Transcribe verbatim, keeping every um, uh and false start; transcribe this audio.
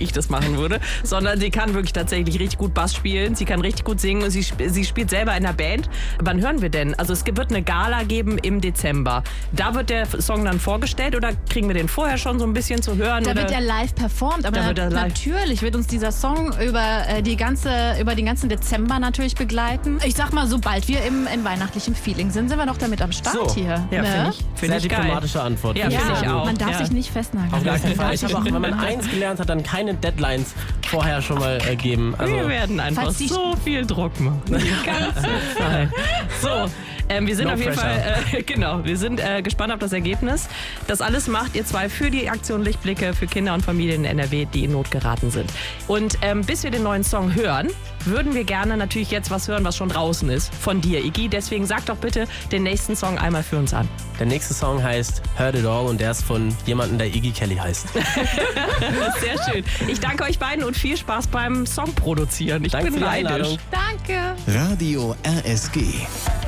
ich das machen würde, sondern sie kann wirklich tatsächlich richtig gut Bass spielen, sie kann richtig gut singen und sie, sie spielt selber in der Band. Wann hören wir denn? Also es wird eine Gala geben im Dezember. Da wird der Song dann vorgestellt oder kriegen wir den vorher schon so ein bisschen zu hören? Da oder? wird er live performt, aber Da wird er live- natürlich wird uns dieser Song über, äh, die ganze, über den ganzen Dezember natürlich begleiten. Ich sag mal, sobald wir im, in weihnachtlichem Feeling sind, sind wir noch damit am Start So. hier. Ja, ne? finde ich, find Sehr ich geil. diplomatische Antwort. Ja, Finde finde sehr ich gut. auch. Man darf Ja. sich nicht festnageln. Auf gar keinen Fall. Man Ich darf habe auch, sich wenn nicht man eins gelernt hat, dann keine Deadlines vorher schon mal äh, geben. Also, Wir werden einfach Falls die- so viel Druck machen. Die ganze Zeit. So, ähm, wir sind No auf jeden pressure. Fall, äh, genau, wir sind äh, gespannt auf das Ergebnis. Das alles macht ihr zwei für die Aktion Lichtblicke für Kinder und Familien in N R W, die in Not geraten sind. Und ähm, bis wir den neuen Song hören, würden wir gerne natürlich jetzt was hören, was schon draußen ist von dir, Iggy. Deswegen sag doch bitte den nächsten Song einmal für uns an. der nächste Song heißt Heard It All und der ist von jemandem, der Iggy Kelly heißt. Sehr schön. Ich danke euch beiden und viel Spaß beim Song produzieren. Ich Danke bin für die neidisch. Einladung. Danke. Radio R S G.